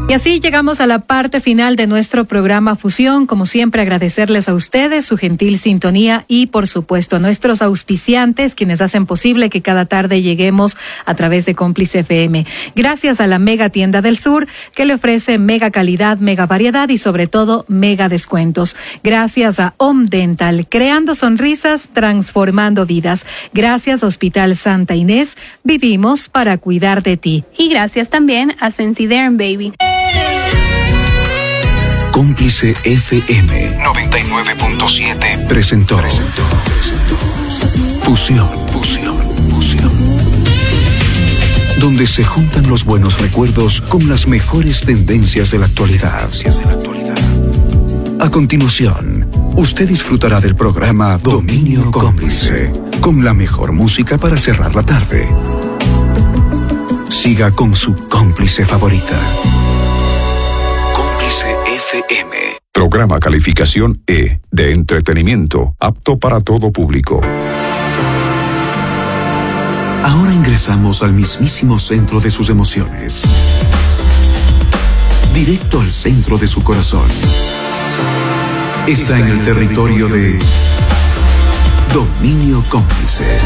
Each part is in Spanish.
Y así llegamos a la parte final de nuestro programa Fusión. Como siempre, agradecerles a ustedes su gentil sintonía y, por supuesto, a nuestros auspiciantes, quienes hacen posible que cada tarde lleguemos a través de Cómplice FM. Gracias a la Mega Tienda del Sur, que le ofrece mega calidad, mega variedad y, sobre todo, mega descuentos. Gracias a Om Dental, creando sonrisas, transformando vidas. Gracias a Hospital Santa Inés, vivimos para cuidar de ti. Y gracias también a Sensiderm Baby. Cómplice FM 99.7 presentó Fusión, donde se juntan los buenos recuerdos con las mejores tendencias de la actualidad. A continuación, usted disfrutará del programa Dominio Cómplice, con la mejor música para cerrar la tarde. Siga con su cómplice favorita. FM. Programa calificación E, de entretenimiento, apto para todo público. Ahora ingresamos al mismísimo centro de sus emociones. Directo al centro de su corazón. Está en el territorio de Dominio Cómplice.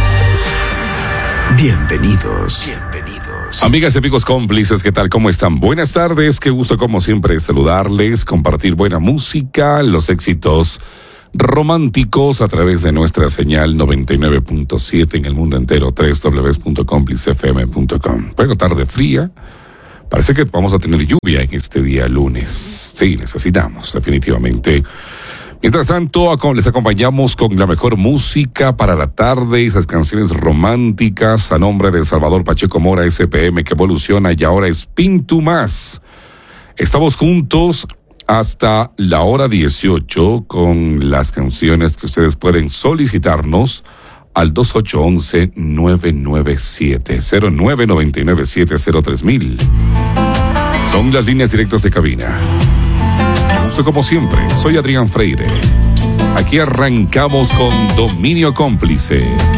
Bienvenidos. Amigas y amigos cómplices, ¿qué tal? ¿Cómo están? Buenas tardes, qué gusto como siempre saludarles, compartir buena música, los éxitos románticos a través de nuestra señal 99.7 en el mundo entero, www.complicefm.com. Bueno, tarde fría, parece que vamos a tener lluvia en este día lunes. Sí, necesitamos definitivamente. Mientras tanto, les acompañamos con la mejor música para la tarde, esas canciones románticas a nombre de Salvador Pacheco Mora, SPM, que evoluciona y ahora es Pintu Más. Estamos juntos hasta la hora 18 con las canciones que ustedes pueden solicitarnos al 2811-997-0999-703,000. Son las líneas directas de cabina. Como siempre, soy Adrián Freire. Aquí arrancamos con Dominio Cómplice.